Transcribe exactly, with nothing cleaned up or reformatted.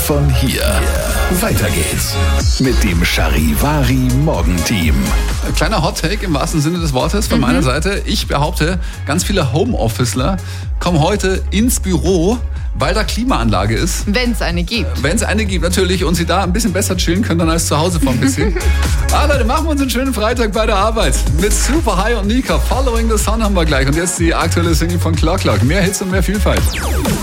von hier. Weiter geht's mit dem Charivari Morgenteam. Kleiner Hot-Take im wahrsten Sinne des Wortes von Mhm. meiner Seite. Ich behaupte, ganz viele Homeofficer kommen heute ins Büro, weil da Klimaanlage ist. Wenn es eine gibt. Wenn es eine gibt, natürlich, und sie da ein bisschen besser chillen können dann als zu Hause vor ein bisschen. Ah, Leute, machen wir uns einen schönen Freitag bei der Arbeit. Mit Super High und Nika. Following the Sun haben wir gleich. Und jetzt die aktuelle Single von Clock Clock. Mehr Hits und mehr Vielfalt.